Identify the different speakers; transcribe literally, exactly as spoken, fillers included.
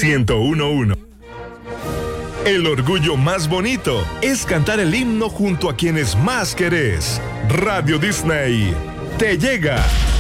Speaker 1: ciento uno punto uno. El orgullo más bonito es cantar el himno junto a quienes más querés. Radio Disney te llega.